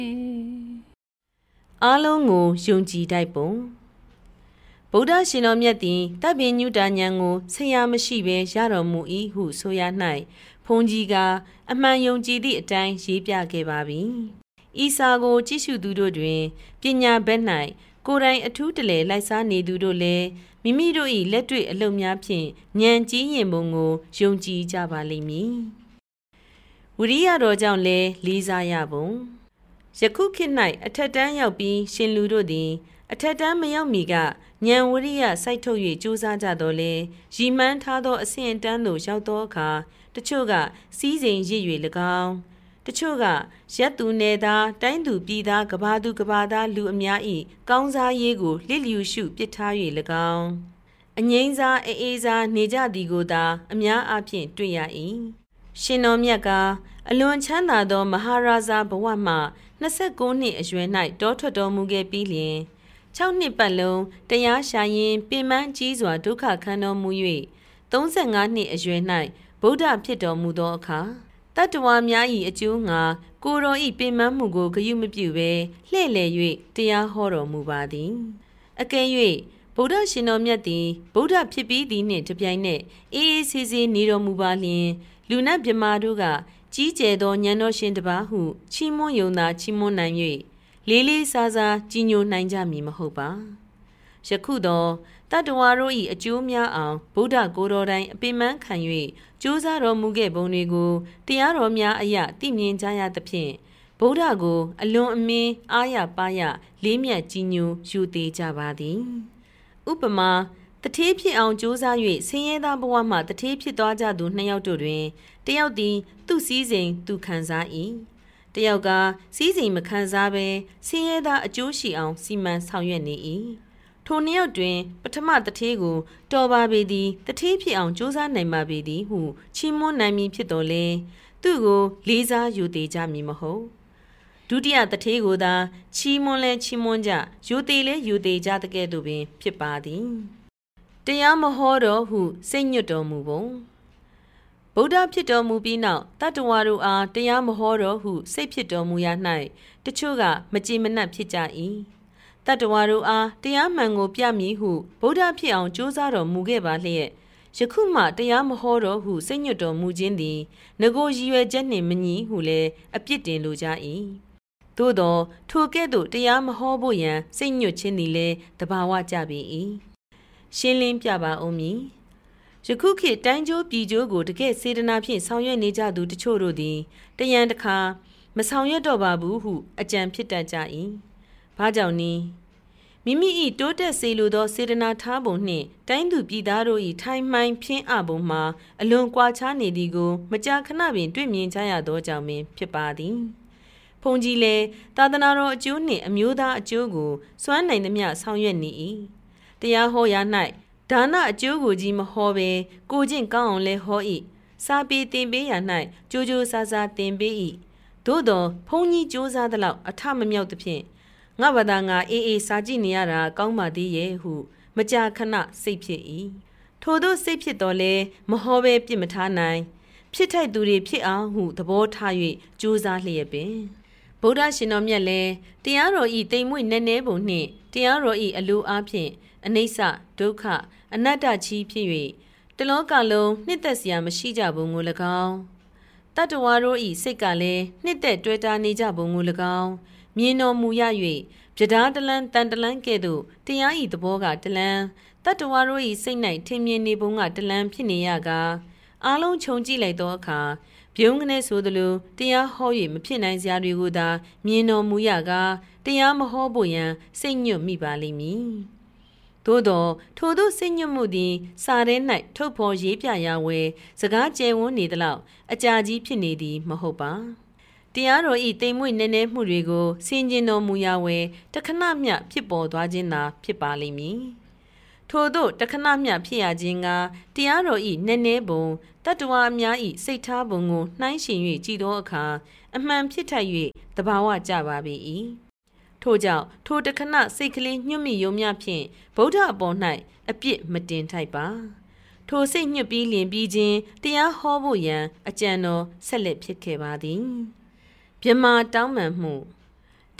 အားလုံးကိုယုံကြည်တိုက်ပုံဗုဒ္ဓရှင်တော်မြတ်သည်တပ်ပင်ညုတာဉာဏ်ကိုဆရာမရှိဘဲရတော်မူ၏ဟုဆိုရ၌ဘုန်းကြီးကအမှန်ယုံကြည်သည့်အတိုင်းရေးပြခဲ့ပါပြီ။ဤစာကိုကြည့်ရှုသူတို့တွင်ပညာဘက်၌ကိုယ်တိုင်အထူးတလဲလိုက်စားနေသူတို့လည်းမိမိတို့၏လက်တွေ့အလုပ်များဖြင့်ဉာဏ်ကြီးရင်ပုံကိုယုံကြည်ကြပါလိမ့်မည်။ဝိရိယတော်ကြောင့်လည်းလေးစားရပုံယခုခေတ်၌အထက်တန်းရောက်ပြီးရှင်လူတို့သည်အထက်တန်းမရောက်မီကဉာဏ်ဝိရိယစိုက်ထုတ်၍ကြိုးစားကြတော်လဲရည်မှန်းထားသောအဆင့်အတန်းသို့ရောက်သောအခါတချို့ကစီးစိမ်ရစ်၍၎င်းတချို့ကရက်သူနယ်သားတိုင်းသူပြည်သားကဘာသူကဘာသားလူအများ၏ကောင်းစားရေးကိုလစ်လျူရှုပစ်ထား၍၎င်းအငိမ့်စားအေးစားနေကြသည်ကိုသာအများအားဖြင့်တွေ့ရ၏ရှင်တော်မြတ်ကအလွန်ချမ်းသာသောမဟာရာဇာဘဝမှ29နှစ်အရွယ်၌တောထွက်တော်မူခဲ့ပြီးလျှင်6နှစ်ပတ်လုံးတရားရှာရင်ပင်ပန်းကြီးစွာဒုက္ခခံတော်မူ၍35နှစ်အရွယ်၌ဗုဒ္ဓဖြစ်တော်မူသောအခါတတ္တဝါများ၏အကျိုးငါကိုယ်တော်၏ပင်ပန်းမှုကိုဂရုမပြုဘဲလှည့်လည်၍တရားဟောတော်မူပါသည်အကယ်၍ဗုဒ္ဓရှင်တော်မြတ်သည်ဗုဒ္ဓဖြစ်ပြီးသည်နှင့်တပြိုင်နက်အေးအေးဆေးဆေးနေတော်မူပါလျှင်လူနတ်မြမာတို့ကကြီးကျယ်သောဉာဏ်တော်ရှင်တစ်ပါးဟုချီးမွမ်းယုံသာချီးမွမ်းနိုင်၍လေးလေးစားစားကြီးညိုနိုင်ကြမည်မဟုတ်ပါယခုသောတတ္တဝါတို့၏အကျိုးများအောင်ဗုဒ္ဓကိုယ်တော်တိုင်အပင်ပန်းခံ၍ကြိုးစားတော်မူခဲ့ပုံတွေကိုတရားတော်များအရာသိမြင်ကြရသဖြင့်ဗုဒ္ဓကိုအလွန်အမင်းအားရပါးရလေးမြတ်ကြီးညိုယူသေးကြပါသည်ဥပမာတထေးဖြစ်အောင်ကြိုးစား၍ဆင်းရဲသားဘဝမှတထေးဖြစ်သွားကြသူနှစ်ယောက်တို့တွင်တယောက်သည်သူ့စည်းစိမ်သူခံစား၏တယောက်ကစည်းစိမ်မခံစားဘဲဆင်းရဲသားအကျိုးရှိအောင်စီမံဆောင်ရွက်နေ၏ထိုနှစ်ယောက်တွင်ပထမတထေးကိုတော်ပါပေသည်တထေးဖြစ်အောင်ကြိုးစားနိုင်ပါပေသည်ဟုချီးမွမ်းနိုင်မည်ဖြစ်တော်လဲသူ့ကိုလေးစားယူသေးကြမည်မဟုတ်ဒုတိယတထေးကိုသာချီးမွမ်းလဲချီးမွမ်းကြယူသေးလဲယူသေးကြတဲ့ကဲ့သို့ပင်ဖြစ်ပါသည်တရားမဟောတော်ဟုစိတ်ညွတ်တော်မူပုံဗုဒ္ဓဖြစ်တော်မူပြီးနောက်တတ္တဝါတို့အားတရားမဟောတော်ဟုစိတ်ဖြစ်တော်မူရာ၌တချို့ကမကြည်မနှက်ဖြစ်ကြ၏တတ္တဝါတို့အားတရားမှန်ကိုပြမည်ဟုဗုဒ္ဓဖြစ်အောင်ကြိုးစားတော်မူခဲ့ပါလျက်ယခုမှတရားမဟောတော်ဟုစိတ်ညွတ်တော်မူခြင်းသည်ငကိုရည်ရွယ်ချက်နှင့်မညီဟုလည်းအပြစ်တင်လိုကြ၏သို့သောထိုကဲ့သို့တရားမဟောဖို့ရန်စိတ်ညွတ်ခြင်းသည်လည်းတဘာဝကြပေ၏ရှင်းလင်းပြပါဦးမည်ယခုခေတ်တိုင်းကျိုးပြည်ကျိုးကိုတကယ်စေတနာဖြင့်ဆောင်ရွက်နေကြသူတချို့တို့သည်တရံတခါမဆောင်ရွက်တော့ပါဘူးဟုအကြံဖြစ်တတ်ကြ၏ဘာကြောင့်နည်းမိမိ၏တိုးတက်စေလိုသောစေတနာထားပုံနှင့်တိုင်းသူပြည်သားတို့၏ထိုင်မှန်ဖြင်းအပုံမှာအလွန်ကွာခြားနေသည်ကိုမကြာခဏပင်တွေ့မြင်ကြရသောကြောင့်ပင်ဖြစ်ပါသည်ဘုန်းကြီးလည်းသာသနာတော်အကျိုးနှင့်အမျိုးသားအကျိုးကိုစွမ်းနိုင်သမျှဆောင်ရွက်နေ၏တရားဟောရာ၌ဒါနအကျိုးကိုကြီးမဟောဘဲကိုကျင့်ကောင်းအောင်လဲဟော၏စာပေသင်ပေးရာ၌ကြိုးကြိုးစားစားသင်ပေး၏သို့သောဘုန်းကြီးကြိုးစားသလောက်အထမမြောက်သဖြင့်ငါဘာသာငါအေးအေးစာကြည့်နေရတာကောင်းပါသေးရဲ့ဟုမကြာခဏစိတ်ဖြစ်၏ထို့သောစိတ်ဖြစ်တော်လဲမဟောဘဲပြစ်မထားနိုင်ဖြစ်ထိုက်သူတွေဖြစ်အောင်ဟုသဘောထား၍ကြိုးစားလျက်ပင်ဗုဒ္ဓရှင်တော်မြတ်လည်းတရားတော်ဤတိမ်မွေ့နည်းနည်းပုံနှင့်တရားတော်ဤအလိုအားဖြင့်အနိစ္စဒုက္ခအနတ္တချီးဖြစ်၍တလောကလုံးနှစ်သက်စရာမရှိကြပုံကို၎င်းတတ္တဝါတို့ဤစိတ်ကလည်းနှစ်သက်တွေ့တာနေကြပုံကို၎င်းမြင်တော်မူရ၍ပြဒါတလန်းတန်တလန်းကဲ့သို့တရားဤသဘောကတလန်းတတ္တဝါတို့ဤစိတ်၌ထင်မြင်နေပုံကတလန်းဖြစ်နေရကားအားလုံးခြုံကြည့်လိုက်သောအခါပြုံးကနေဆိုသလိုတရားဟော၍မဖြစ်နိုင်စရာတွေကိုသာမြင်တော်မူရကားတရားမဟောဖို့ရန်စိတ်ညွတ်မိပါလိမ့်မည်သို့သောထိုသို့စိတ်ညွတ်မှုသည်စာထဲ၌ထုတ်ဖော်ရေးပြရာဝယ်စကားကျယ်ဝန်းနေသလောက်အကြာကြီးဖြစ်နေသည်မဟုတ်ပါတရားတော်ဤတိမ်မွေ့နည်းနည်းမှုတွေကိုဆင်ခြင်တော်မူရာဝယ်တခဏမျှဖြစ်ပေါ်သွားခြင်းသာဖြစ်ပါလိမ့်မည်ထို့သို့တခဏမျှဖြစ်ရခြင်းကတရားတော်ဤနည်းနည်းပုံတတ္တဝါအများဤစိတ်ထားပုံကိုနှိုင်းယှဉ်၍ကြည်သောအခါအမှန်ဖြစ်ထိုက်၍သဘာဝကျပါပေ၏ထို့ကြောင့်ထိုတခဏစိတ်ကလေးညှွတ်မိယုံများဖြင့်ဗုဒ္ဓအပေါ်၌အပြစ်မတင်ထိုက်ပါထိုစိတ်ညှွတ်ပြီးလင်ပြီးခြင်းတရားဟောဖို့ရန်အကြံတော်ဆက်လက်ဖြစ်ခဲ့ပါသည်မြမတောင်းပန်မှု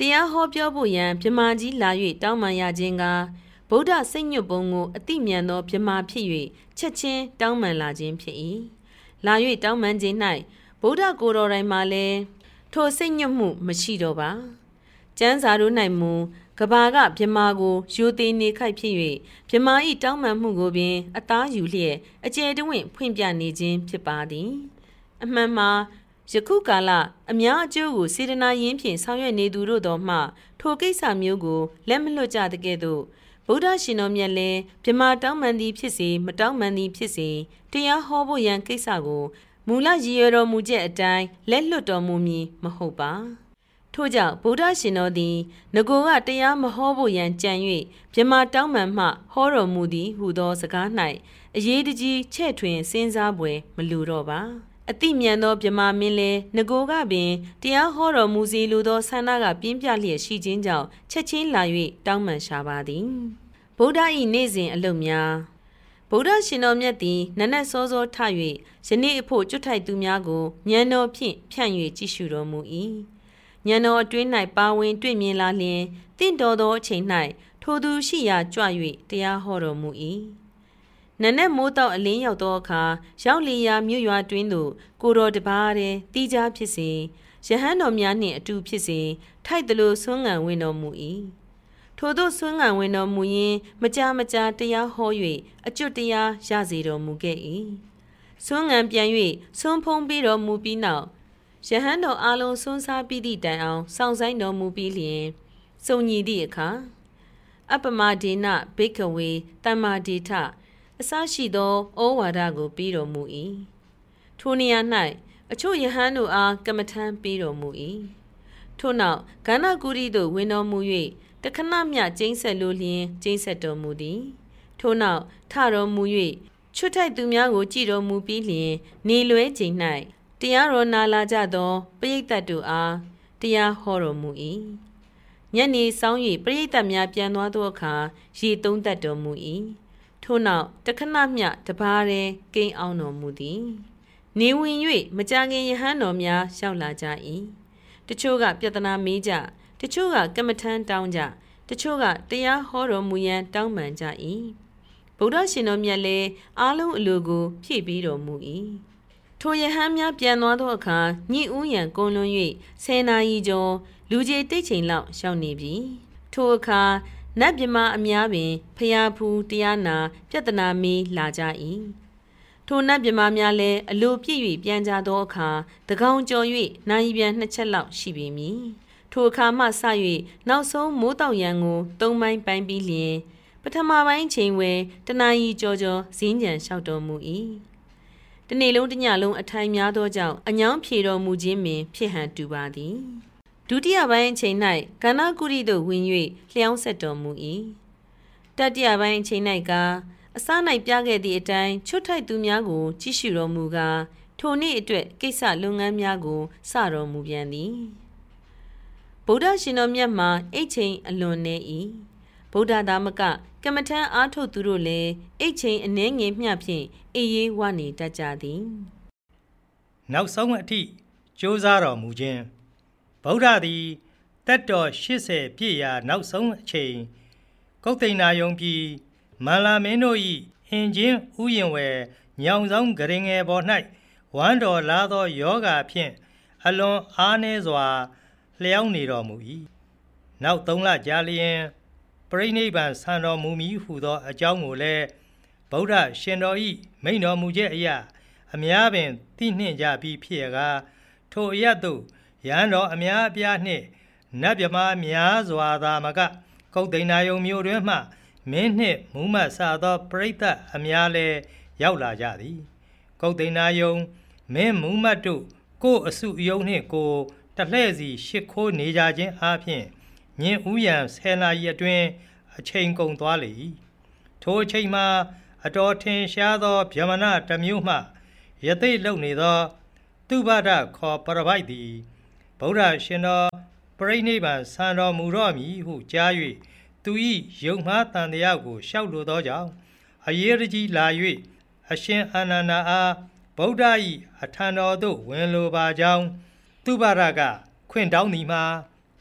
တရားဟောပြောဖို့ရန်မြမာကြီးလာ၍တောင်းပန်ရခြင်းကဗုဒ္ဓစိတ်ညွတ်ပုံကိုအတိမြန်သောမြမာဖြစ်၍ချက်ချင်းတောင်းပန်လာခြင်းဖြစ်၏လာ၍တောင်းပန်ခြင်း၌ဗုဒ္ဓကိုယ်တော်တိုင်မှလည်းထိုစိတ်ညွတ်မှုမရှိတော့ပါကျမ်းစာတို့၌မူကဘာကမြမာကိုယူသေးနေခိုက်ဖြစ်၍မြမာ၏တောင်းပန်မှုကိုပင်အသားယူလျက်အကျယ်တဝင့်ဖွင့်ပြနေခြင်းဖြစ်ပါသည်အမှန်မှာယခုကာလအများအကျိုးကိုစေတနာရင်းဖြင့်ဆောင်ရွက်နေသူတို့တော်မှထိုကိစ္စမျိုးကိုလက်မလွတ်ကြတဲ့ကဲ့သို့ဗုဒ္ဓရှင်တော်မြတ်လည်းမြမာတောင်းပန်သည်ဖြစ်စေမတောင်းပန်သည်ဖြစ်စေတရားဟောဖို့ရန်ကိစ္စကိုမူလရည်ရွယ်တော်မူချက်အတိုင်းလက်လွတ်တော်မူမည်မဟုတ်ပါထို့ကြောင့်ဗုဒ္ဓရှင်တော်သည်ငကိုကတရားမဟောဖို့ရန်ကြံ၍မြမာတောင်းပန်မှဟောတော်မူသည်ဟုသောစကား၌အရေးတကြီးချဲ့ထွင်စဉ်းစားပွဲမလိုတော့ပါအတိမြန်သောမြမာမင်းလည်းငကိုကပင်တရားဟောတော်မူစီလိုသောဆန္ဒကပြင်းပြလျက်ရှိခြင်းကြောင့်ချက်ချင်းလာ၍တောင်းပန်ရှာပါသည်ဗုဒ္ဓ၏နေ့စဉ်အလုပ်များဗုဒ္ဓရှင်တော်မြတ်သည်နနက်စောစောထ၍ယနေ့အဖို့ကျွတ်ထိုက်သူများကိုဉာဏ်တော်ဖြင့်ဖြန့်၍ကြည့်ရှုတော်မူ၏ဉာဏ်တော်အတွင်း၌ပါဝင်တွေ့မြင်လာလျင်တင့်တော်သောအချိန်၌ထိုသူရှိရာကြွ၍တရားဟောတော်မူ၏နနက်မိုးတောက်အလင်းရောက်သောအခါရောက်လျာမြို့ရွာတွင်သို့ကိုတော်တပါးတည်းတီးခြားဖြစ်စေယဟန်တော်များနှင့်အတူဖြစ်စေထိုက်သလိုဆွမ်းငံဝင်တော်မူ၏ထိုသို့ဆွမ်းငံဝင်တော်မူရင်းမကြာမကြာတရားဟော၍အကျွတ်တရားရစေတော်မူခဲ့၏ဆွမ်းငံပြန်၍ဆွမ်းဖုံးပြီးတော်မူပြီးနောက်ယဟန်တော်အားလုံးဆွမ်းစားပြီးသည့်တိုင်အောင်စောင့်ဆိုင်တော်မူပြီးလျင်စုံညီသည့်အခါအပမဒေနဘိကဝေတမ္မာဒေထအစရှိသောဩဝါဒကိုပြီးတော်မူ၏ထိုနေရာ၌အချို့ယဟန်တို့အားကမ္မထမ်းပြီးတော်မူ၏ထို့နောက်ဂန္ဓကုရီသို့ဝင်တော်မူ၍တခဏမျှကျိန်းဆက်လိုလျင်ကျိန်းဆက်တော်မူသည်ထို့နောက်ထတော်မူ၍ချွတ်ထိုက်သူများကိုကြည်တော်မူပြီးလျင်နေလွဲချိန်၌တရားတော်နာလာကြသောပရိသတ်တို့အားတရားဟောတော်မူ၏ညနေဆောင်၍ပရိသတ်များပြန်သွားသောအခါရေသုံးသက်တော်မူ၏ထို့နောက်တခဏမျှတပါးတည်းကိန်းအောင်တော်မူသည်နေဝင်၍မကြာခင်ယဟန်တော်များရောက်လာကြ၏တချို့ကပြဿနာမေးကြတချို့ကကမ္မထမ်းတောင်းကြတချို့ကတရားဟောတော်မူရန်တောင်းပန်ကြ၏ဗုဒ္ဓရှင်တော်မြတ်လည်းအားလုံးအလိုကိုဖြည့်ပေးတော်မူ၏ထိုယဟန်များပြန်သွားသောအခါညှိဥ်ရန်ကုန်လွန်၍10 နာရီကျော်လူကြီးတိတ်ချိန်လောက်ရောက်နေပြီထိုအခါနတ်မြမအများပင်ဖျားဖူးတရားနာပြဿနာမေးလာကြ၏ထိုနတ်မြမများလည်းအလိုပြည့်၍ပြန်ကြသောအခါတကောင်ကျော်၍နိုင်ပြန်2 ချက်လောက်ရှိပြီမည်ထိုအခါမှစ၍နောက်ဆုံးမိုးတောက်ရန်ကို3 ပိုင်းပိုင်းပြီးလျင်ပထမပိုင်းချိန်ဝဲတနာရီကျော်ဇင်းကြံလျှောက်တော်မူ၏တနေ့လုံးတညလုံးအထိုင်များသောကြောင့်အညောင်းဖြေတော်မူခြင်းပင်ဖြစ်ဟန်တူပါသည်ဒုတိယပိုင်းအချိန်၌ကန္နာကုရီသို့ဝင်၍လျှောင်းဆက်တော်မူ၏တတိယပိုင်းအချိန်၌ကအစ၌ပြခဲ့သည့်အတိုင်းချွတ်ထိုက်သူများကိုကြည့်ရှုတော်မူကာထိုနေ့အတွက်ကိစ္စလုပ်ငန်းများကိုစတော်မူပြန်သည်ဗုဒ္ဓရှင်တော်မြတ်မှာအိတ်ချိန်အလွန်နေ၏ဗုဒ္ဓသာမကကမ္မထမ်းအားထုတ်သူတို့လည်းအိတ်ချိန်အနှဲငယ်မျှဖြင့်အေးရေးဝနေတတ်ကြသည်နောက်ဆုံးအထိကြိုးစားတော်မူခြင်းဗုဒ္ဓသည်တက်တော်80ပြည့်ရာနောက်ဆုံးအချိန်ကုတ်သိန္နာယုံပြည်မန္လာမင်းတို့၏အင်ချင်းဥယျင်ဝယ်ညောင်ဆောင်ဂရင်ငယ်ပေါ်၌ဝမ်းတော်လာသောယောဂါဖြင့်အလွန်အားနည်းစွာလျောင်းနေတော်မူ၏နောက်3 လကြာလျင်ပရိနိဗ္ဗာန်ဆံတော်မူမည်ဟုသောအကြောင်းကိုလည်းဗုဒ္ဓရှင်တော်၏မိန့်တော်မူချက်အရာအများပင်သိနှင့်ကြပြီးဖြစ်ရကားထိုအရတ်သို့ရဟန်းတော်အများအပြားနှင့်နတ်မြမာများစွာသာမကကုတ်သိန္နာယုံမြို့တွင်မှမင်းနှင့်မူးမတ်စသောပရိသတ်အများလည်းရောက်လာကြသည်ကုတ်သိန္နာယုံမင်းမူးမတ်တို့ကိုယ်အစုအယုံနှင့်ကိုတလှဲ့စီရှ िख ိုးနေကြခြင်းအပြင်ညင်ဥယံ10 နာရီအတွင်းအချိန်ကုန်သွားလေ၏ထိုအချိန်မှာအတော်ထင်ရှားသောဗြဟ္မဏတစ်မျိုးမှယသိလုံနေသောသုဘဒခေါ်ပရပိုက်သည်ဗုဒ္ဓရှင်တော်ပရိနိဗ္ဗာန်ဆံတော်မူတော့မည်ဟုကြား၍သူ၏ယုံမှားတန်တရားကိုလျှောက်လိုသောကြောင့်အရေးတကြီးလာ၍အရှင်အာနန္ဒာအားဗုဒ္ဓ၏အထံတော်သို့ဝင်လိုပါကြောင်းသုဘဒကခွင့်တောင်းသည်မှာ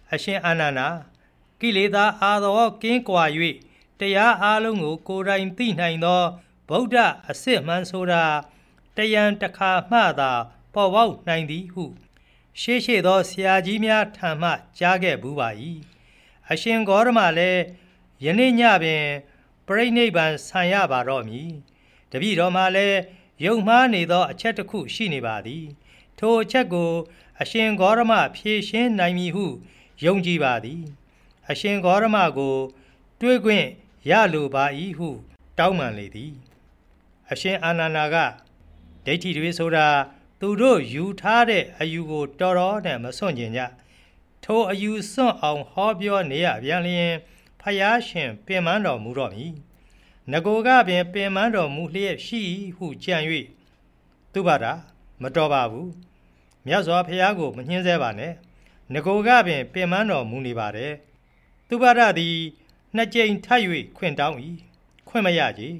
အရှင်အာနန္ဒာကိလေသာအာသောကင်းကွာ၍တရားအားလုံးကိုကိုယ်တိုင်သိနိုင်သောဗုဒ္ဓအစစ်မှန်ဆိုတာတယံတခါမှသာပေါ်ပေါက်နိုင်သည်ဟုရှေ့သောဆရာကြီးများထံမှကြားခဲ့ဘူးပါ၏အရှင်ဂေါရမလည်းယနေ့ညပင်ပြိဋိဘံဆံရပါတော့မည်တပည့်တော်မှလည်းယုံမှားနေသောအချက်တစ်ခုရှိနေပါသည်ထိုအချက်ကိုအရှင်ဂေါရမဖြေရှင်းနိုင်မည်ဟုယုံကြည်ပါသည်အရှင်ဂေါရမကိုတွေ့ခွင့်ရလိုပါ၏ဟုတောင်းပန်လေသည်အရှင်အာနန္ဒာကဒိဋ္ဌိတွေဆိုတာသူတို့ယူထားတဲ့အယူကိုတော်တော်နဲ့မစွန့်ကျင်ကြထိုအယူစွန့်အောင်ဟောပြောနေရပြန်လျင်ဖယားရှင်ပင်ပန်းတော်မူတော့မည်ငကိုကပင်ပင်ပန်းတော်မူလျက်ရှိဟုကြံ၍သူပါတာမတော်ပါဘူးမြတ်စွာဘုရားကိုမနှင်းဆဲပါနဲ့ငကိုကပင်ပင်ပန်းတော်မူနေပါတယ်သူပါဒသည်2 ကြိမ်ထပ်၍ခွင့်တောင်း၏ခွင့်မရကြ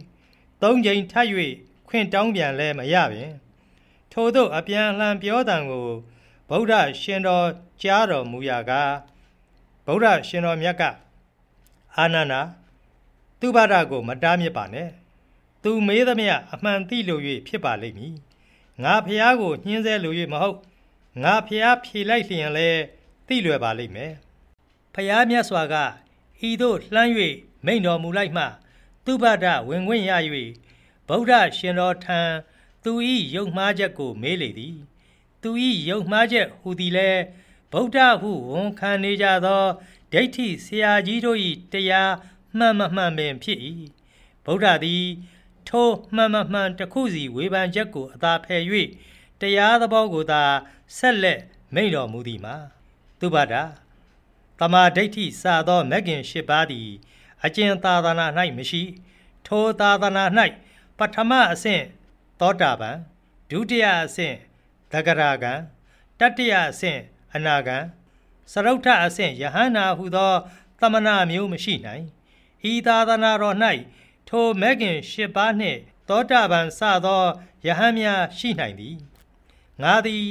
3 ကြိမ်ထပ်၍ခွင့်တောင်းပြန်လဲမရပင်ထို့သို့အပြန်အလှန်ပြောတံကိုဗုဒ္ဓရှင်တော်ကြားတော်မူရာကဗုဒ္ဓရှင်တော်မြတ်ကအာနန္ဒာသူပါဒကိုမတားမြစ်ပါနဲ့သူမေးသမျှအမှန်သိလို့၍ဖြစ်ပါလိမ့်မည်ငါဖျားကိုညှင်းဆဲလို့၍မဟုတ်ငါဖျားဖြေလိုက်လျင်လဲသိလွယ်ပါလိမ့်မယ်ဖျားမြတ်စွာကဤသို့လှမ်း၍မိန့်တော်မူလိုက်မှသူပါဒဝင်ခွင့်ရ၍ဗုဒ္ဓရှင်တော်ထံသူ၏ယုံမှားချက်ကိုမေးလေသည်သူ၏ယုံမှားချက်ဟူသည်လဲဗုဒ္ဓဟုဝန်ခံနေကြသောဒိဋ္ဌိဆရာကြီးတို့၏တရားမှန်မမှန်ပင်ဖြစ်၏ဗုဒ္ဓသည်ထိုမှန်မမှန်တစ်ခုစီဝေဖန်ချက်ကိုအသာဖယ်၍တရားသဘောကိုသာဆက်လက်မိန့်တော်မူသည်မှာသူပါဒတမာဒိဋ္ဌိစသောမဂ်ခင်၈ပါးသည်အကျဉ်သာသနာ၌မရှိထိုသာသနာ၌ပထမအဆင့်သောတာပန်ဒုတိယအဆင့်သဂရဂံတတိယအဆင့်အနာဂံစရုထအဆင့်ယဟန္တာဟုသောသမဏမျိုးမရှိနိုင်ဤသာသနာတော်၌ထိုမဂ်ခင်၈ပါးနှင့်သောတာပန်စသောယဟန်များရှိနိုင်သည်ငါသည်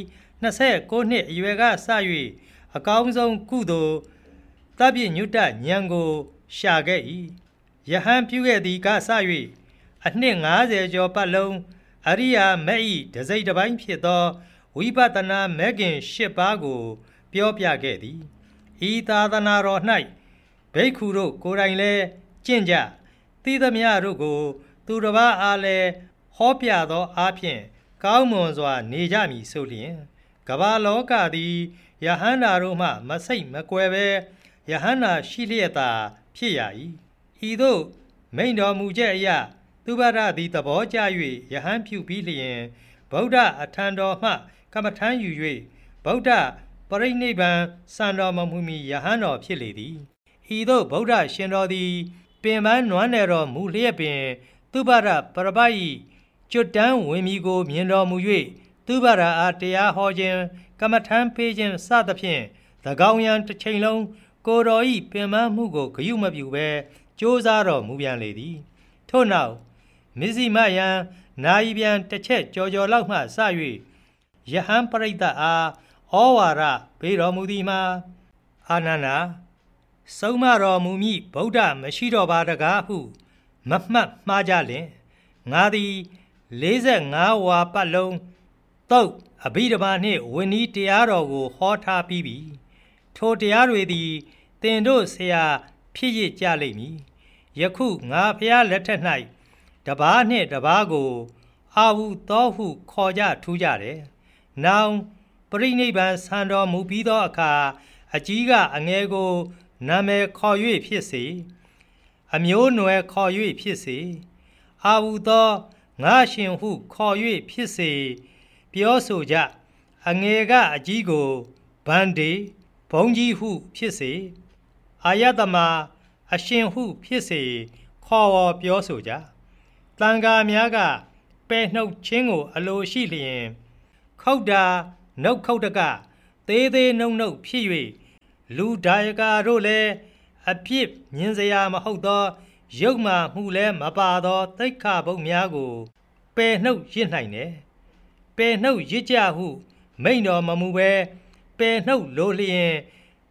29နှစ်အရွယ်ကစ၍အကောင်းဆုံးကုသိုလ်သဗ္ဗညုတဉာဏ်ကိုရှာခဲ့၏ယဟန်ပြုခဲ့သည်ကစ၍အနှစ်50ကျော်ပတ်လုံးအရိယာမက်၏တစိတ်တစ်ပိုင်းဖြစ်သောဝိပဿနာမဂ်ခင်၈ပါးကိုပြောပြခဲ့သည်ဤသာသနာတော်၌ဘိက္ခုတို့ကိုယ်တိုင်လည်းကျင့်ကြသိသမျှတို့ကိုသူတစ်ပါးအားလည်းဟောပြသောအားဖြင့်ကောင်းမွန်စွာနေကြမည်ဆိုလျင်ကမ္ဘာလောကသည်ယဟန္တာတို့မှမစိတ်မကွယ်ပဲယဟန္တာရှိလျက်သာဖြစ်ရ၏ဤသို့မိန့်တော်မူချက်အရသူပါဒသည်သဘောကျ၍ယဟန်ပြုပြီးလျင်ဗုဒ္ဓအထံတော်မှကမ္မထမ်းယူ၍ဗုဒ္ဓပရိနိဗ္ဗာန်စံတော်မမူမီယဟန်တော်ဖြစ်လေသည်ဤသို့ဗုဒ္ဓရှင်တော်သည်ပင်ပန်းနွမ်းနယ်တော်မူလျက်ပင်သူပါဒပရပတ်၏ကျွတ်တန်းဝင်မီကိုမြင်တော်မူ၍သူပါဒအားတရားဟောခြင်းကမ္မထမ်းပေးခြင်းစသဖြင့်သကောင်းရန်တစ်ချိန်လုံးကိုတော်၏ပင်ပန်းမှုကိုဂရုမပြုဘဲကြိုးစားတော်မူပြန်လေသည်ထို့နောက်မစ္စည်းမယံနာယီပြန်တစ်ချက်ကြော်လောက်မှစ၍ယဟန်ပရိသတ်အားဩဝါဒပေးတော်မူသည်မှာအာနန္ဒာဆုံးမတော်မူမည်ဗုဒ္ဓမရှိတော့ပါတကားဟုမမှတ်မှားကြလင်ငါသည်45ဝါပတ်လုံးသုတ်အဘိဓမ္မာနှင့်ဝိနည်းတရားတော်ကိုဟောထားပြီးပြီထိုတရားတွေသည်သင်တို့ဆရာဖြစ်ရကြလိမ့်မည်ယခုငါဖျားလက်ထက်၌တပါးနှင့်တပါးကိုအာဟုသောဟုခေါ်ကြထူးကြတယ်နောင်ပရိနိဗ္ဗာန်ဆံတော်မူပြီးသောအခါအကြီးကအငယ်ကိုနာမည်ခေါ်၍ဖြစ်စေအမျိုးနွယ်ခေါ်၍ဖြစ်စေအာဟုသောငါရှင်ဟုခေါ်၍ဖြစ်စေပြောဆိုကြအငယ်ကအကြီးကိုဗန္ဒေဘုံကြီးဟုဖြစ်စေအာယတမအရှင်ဟုဖြစ်စေခေါ်ဝေါ်ပြောဆိုကြတန်ဃာများကပယ်နှုတ်ခြင်းကိုအလိုရှိလျင်ခုတ်တာနှုတ်ခုတ်တကသေးသေးနှုတ်နှုတ်ဖြစ်၍လူဒါယကာတို့လည်းအပြစ်မြင်စရာမဟုတ်သောရုပ်မှမှုလည်းမပါသောသိက္ခာပုဒ်များကိုပယ်နှုတ်ရစ်နိုင်တယ်ပယ်နှုတ်ရစ်ကြဟုမိန့်တော်မမူပဲပယ်နှုတ်လိုလျင်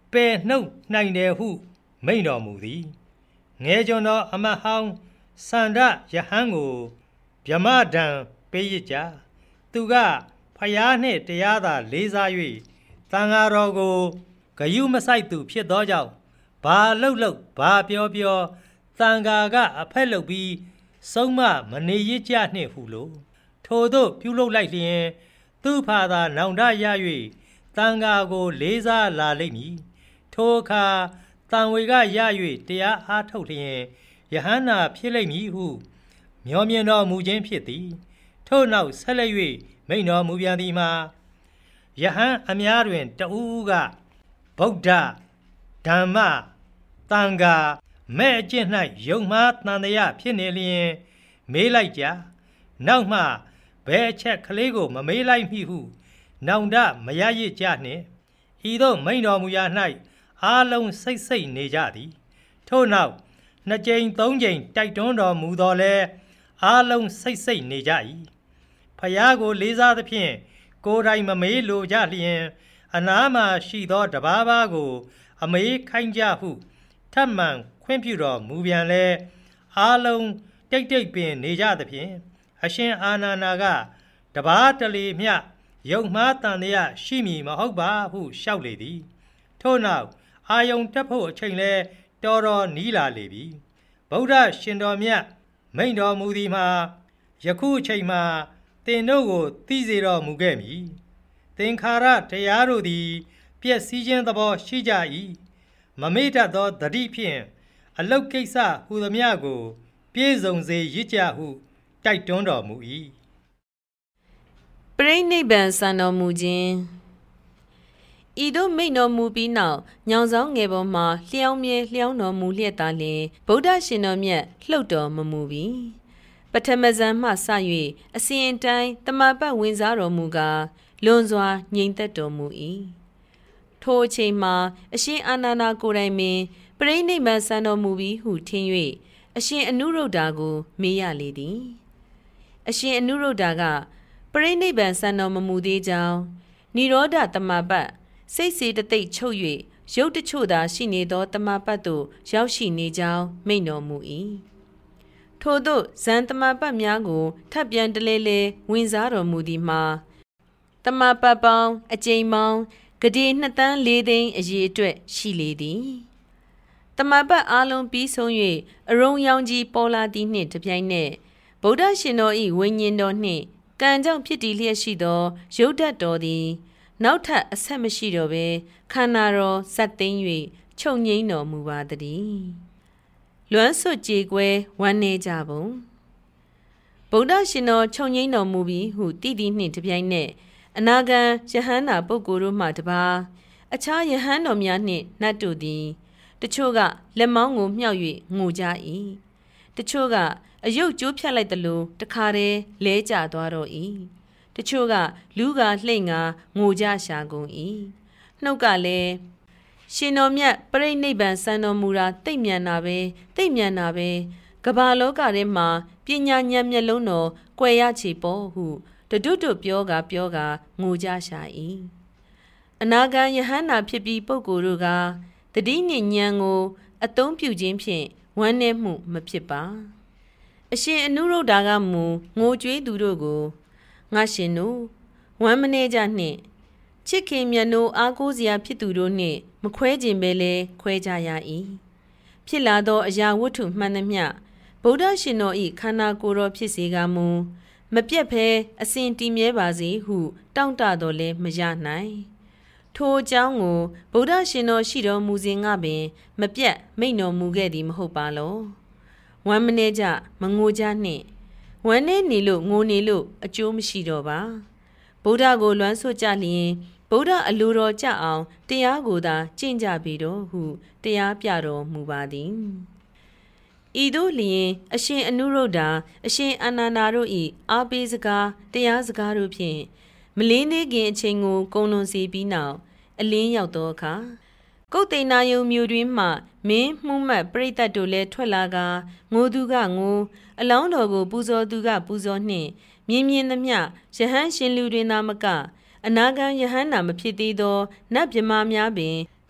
ပယ်နှုတ်နိုင်တယ်ဟုမိန့်တော်မူသည်ငယ်ကျွန်တော်အမတ်ဟောင်းစန္ဒယဟန်ကိုဗြဟ္မဒံပေးရကြသူကဖျားနှင့်တရားသာလေးစား၍သံဃာတော်ကိုဂယုမဆိုင်သူဖြစ်သောကြောင့်ဘာလှုပ်ဘာပြောသံဃာကအဖက်လုပ်ပြီးဆုံးမမနေရကြနှင့်ဟုလို့ထို့သို့ပြုလုပ်လိုက်လျင်သူဖာသာနောင်တရ၍သံဃာကိုလေးစားလာလိမ့်မည်ထိုအခါတန်ဝေကရ၍တရားအားထုတ်လျင်ယဟန္တာဖြစ်လိမ့်မည်ဟုမျှော်မြင်တော်မူခြင်းဖြစ်သည်ထို့နောက်ဆက်လက်၍မိန့်တော်မူပြန်သည်မှာယဟန်အများတွင်တဦးကဗုဒ္ဓဓမ္မသံဃာမဲ့အကျင့်၌ယုံမှားတန်တရားဖြစ်နေလျင်မေးလိုက်ကြနောက်မှဘယ်အချက်ကလေးကိုမမေးလိုက်မိဟုနောင်တမရရကြနှင့်ဤသို့မိန့်တော်မူရာ၌အားလုံးစိတ်နေကြသည်ထို့နောက်နှစ်ကြိမ်သုံးကြိမ်တိုက်တွန်းတော်မူတော်လဲအားလုံးစိတ်နေကြ၏ဖယားကိုလေးစားသဖြင့်ကိုယ်တိုင်မမေးလိုကြလျင်အနားမှာရှိသောတပါးပါးကိုအမေးခိုင်းကြဟုထပ်မံခွင့်ပြုတော်မူပြန်လဲအားလုံးတိတ်ပင်နေကြသဖြင့်အရှင်အာနန္ဒာကတပါးတလေမျှယုံမှားတန်တရားရှိမည်မဟုတ်ပါဟုလျှောက်လေသည်ထို့နောက်အာယုံတက်ဖို့အချိန်လဲတော်နီးလာလေပြီဗုဒ္ဓရှင်တော်မြတ်မိန့်တော်မူသည်မှာယခုအချိန်မှာသင်တို့ကိုသိစေတော်မူခဲ့မည်သင်္ခါရတရားတို့သည်ပျက်စီးခြင်းသဘောရှိကြ၏မမေ့တတ်သောသတိဖြင့်အလုတ်ကိစ္စဟူသမျှကိုပြည့်စုံစေရကြဟုတိုက်တွန်းတော်မူ၏ပရိနိဗ္ဗာန်စံတော်မူခြင်းဤသို့မိန့်တော်မူပြီးနောက်ညောင်ဆောင်ငယ်ပေါ်မှာလျှောင်းမြဲလျှောင်းတော်မူလျက်သာလျှင်ဗုဒ္ဓရှင်တော်မြတ်လှုပ်တော်မမူပြီပထမဇန်မှစ၍အစဉ်အတိုင်းတမပတ်ဝင်စားတော်မူကာလွန်စွာငြိမ်သက်တော်မူ၏ထိုအချိန်မှာအရှင်အာနန္ဒာကိုယ်တိုင်ပင်ပရိနိဗ္ဗာန်စံတော်မူပြီဟုထင်၍အရှင်အနုရုဒ္ဓကိုမေးရလေသည်အရှင်အနုရုဒ္ဓကပရိနိဗ္ဗာန်စံတော်မမူသေးကြောင်းနိရောဓတမပတ်စိတ်စေတသိက်ချုပ်၍ရုပ်တချို့သာရှိနေသောတမပတ်သို့ရောက်ရှိနေကြောင်းမိန့်တော်မူ၏ထို့သို့ဇန်တမပတ်များကိုထပ်ပြန်တလဲလဲဝင်စားတော်မူသည်မှာတမပတ်ပေါင်းအကြိမ်ပေါင်းဂတိ2 သန်း 4 သိန်းအရေအတွက်ရှိလေသည်တမပတ်အားလုံးပြီးဆုံး၍အရုံရောင်ကြီးပေါ်လာသည်နှင့်တပြိုင်နက်ဗုဒ္ဓရှင်တော်၏ဝိညာဉ်တော်နှင့်ကံကြောင့်ဖြစ်တည်လျက်ရှိသောရုပ်ဓာတ်တော်သည်နောက်ထပ်အဆက်မရှိတော့ဘဲခန္ဓာတော်ဇက်သိမ်း၍ချုပ်ငိမ့်တော်မူပါတည်းလွမ်းဆွကြေကွဲဝမ်းနေကြပုံဗုဒ္ဓရှင်တော်ချုပ်ငိမ့်တော်မူပြီးဟုတည်တည်နှင့်တပြိုင်နက်အနာဂံယဟန္တာပုဂ္ဂိုလ်တို့မှတပါအခြားယဟန်တော်များနှင့်နတ်တို့သည်တချို့ကလက်မောင်းကိုမြှောက်၍ငိုကြ၏တချို့ကအယုတ်ကျိုးဖြတ်လိုက်သလိုတခါတည်းလဲကျသွားတော့၏တချို့ကလူကလှိမ့်ငါငိုကြရှာကုန်၏နှုတ်ကလည်းရှင်တော်မြတ်ပရိနိဗ္ဗာန်စံတော်မူတာသိမ့်မြန်တာပဲကမ္ဘာလောကထဲမှာပညာဉာဏ်မျက်လုံးတော်ကွယ်ရချေပေါ်ဟုတတွတ်ပြောကငိုကြရှာ၏အနာဂံယဟန္တာဖြစ်ပြီးပုဂ္ဂိုလ်တို့ကတတိနှင့်ဉာဏ်ကိုအသုံးပြုခြင်းဖြင့်ဝမ်းနည်းမှုမဖြစ်ပါအရှင်အနုရုဒ္ဓကမူငိုကြွေးသူတို့ကိုငါရှင်တို့ဝမ်းမနေကြနှင့်ချစ်ခင်မြတ်တို့အားကိုးစရာဖြစ်သူတို့နှင့်မခွဲခြင်းပဲလဲခွဲကြရ၏ဖြစ်လာသောအရာဝတ္ထုမှန်သမျှဗုဒ္ဓရှင်တော်၏ခန္ဓာကိုယ်တော်ဖြစ်စေကမူမပြတ်ဘဲအစဉ်တည်မြဲပါစေဟုတောင့်တတော်လဲမရနိုင်ထိုအကြောင်းကိုဗုဒ္ဓရှင်တော်ရှိတော်မူစဉ်ကပင်မပြတ်မိန့်တော်မူခဲ့သည်မဟုတ်ပါလောဝမ်းမနေကြမငိုကြနှင့်ဝမ်းနေနေလို့ငိုနေလို့အကျိုးမရှိတော့ပါဗုဒ္ဓကိုလွမ်းဆွကြလျင်ဗုဒ္ဓအလိုတော်ကြအောင်တရားကိုသာကျင့်ကြပေတော့ဟုတရားပြတော်မူပါသည်ဤသို့လျင်အရှင်အနုရုဒ္ဓအရှင်အာနန္ဒာတို့၏အားပေးစကားတရားစကားတို့ဖြင့်မလင်းသေးခင်အချိန်ကိုကုန်လွန်စေပြီးနောက်အလင်းရောက်သောအခါကုတ်တိန်နာယုံမြို့တွင်မှမင်းမှုမှတ်ပရိသတ်တို့လည်းထွက်လာကငိုသူကငိုအလောင်းတော်ကိုပူဇော်သူကပူဇော်နှင့်မြင်သမျှယဟန်ရှင်လူတွင်သာမကအနာဂံယဟန္တာမဖြစ်သေးသောနတ်မြမာများပင်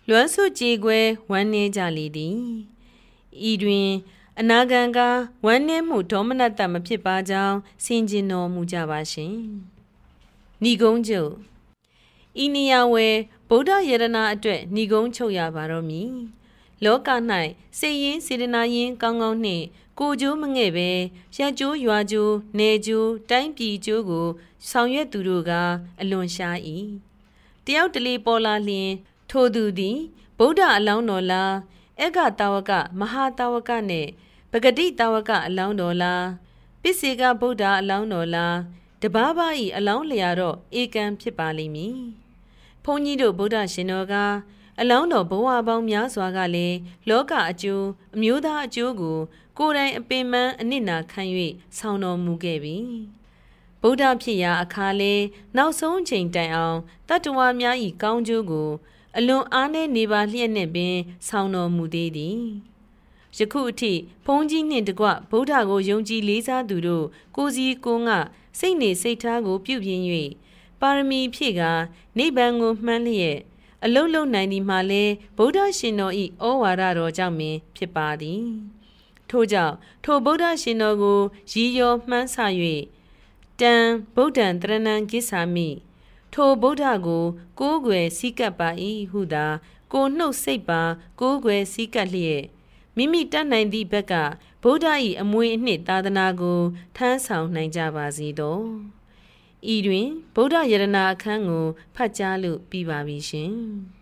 လွမ်းဆုကြေကွဲဝမ်းနည်းကြလေသည်ဤတွင်အနာဂံကဝမ်းနည်းမှုဒေါမနတမဖြစ်ပါကြောင်းဆင်ခြင်တော်မူကြပါရှင်ဏီကုံးချုပ်ဤနေရာဝယ်ဗုဒ္ဓယရနာအတွက်ဏီကုံးချုပ်ရပါတော့မည်လောက၌စိတ်ရင်းစေတနာရင်းကောင်းကောင်းနှင့်ကိုကျိုးမငဲ့ပဲရက်ကျိုးရွာကျိုးနယ်ကျိုးတိုင်းပြည်ကျိုးကိုဆောင်ရွက်သူတို့ကအလွန်ရှား၏တယောက်တလေပေါ်လာလျင်ထိုသူသည်ဗုဒ္ဓအလောင်းတော်လားအက္ခတာဝကမဟာတာဝကနှင့်ပဂတိတာဝကအလောင်းတော်လားပိစေကဗုဒ္ဓအလောင်းတော်လားတပါးပါး၏အလောင်းလျာတော့ဧကံဖြစ်ပါလိမ့်မည်ဘုန်းကြီးတို့ဗုဒ္ဓရှင်တော်ကအလောင်းတော်ဘဝပေါင်းများစွာကလည်းလောကအကျိုးအမျိုးသားအကျိုးကိုကိုယ်တိုင်အပင်ပန်းအနစ်နာခံ၍ဆောင်တော်မူခဲ့ပြီဗုဒ္ဓဖြစ်ရာအခါလဲနောက်ဆုံးချိန်တိုင်အောင်တတ္တဝါများ၏ကောင်းကျိုးကိုအလွန်အားနည်းနေပါလျက်နှင့်ပင်ဆောင်တော်မူသေးသည်ယခုအထိဘုန်းကြီးနှင့်တကွဗုဒ္ဓကိုယုံကြည်လေးစားသူတို့ကိုယ်စီကိုယ်ငါစိတ်နေစိတ်ထားကိုပြုပြင်၍ပါရမီဖြည့်ကနိဗ္ဗာန်ကိုမှန်းလျက်အလုံးလုံးနိုင်သည်မှာလဲဗုဒ္ဓရှင်တော်၏ဩဝါဒတော်ကြောင့်ပင်ဖြစ်ပါသည်ထို့ကြောင့်ထိုဗုဒ္ဓရှင်တော်ကိုရည်ရောမှန်းဆ၍တံဗုဒ္ဓံတရဏံကိစ္ဆာမိထိုဗုဒ္ဓကိုကိုးကွယ်စည်းကပ်ပါ၏ဟုသာကိုနှုတ်စိတ်ပါကိုးကွယ်စည်းကပ်လျက်မိမိတတ်နိုင်သည့်ဘက်ကဗုဒ္ဓ၏အမွေအနှစ်သာသနာကိုထမ်းဆောင်နိုင်ကြပါစေသောဤတွင်ဗုဒ္ဓယရနာအခန်းကိုဖတ်ကြားလို့ပြီးပါပြီရှင်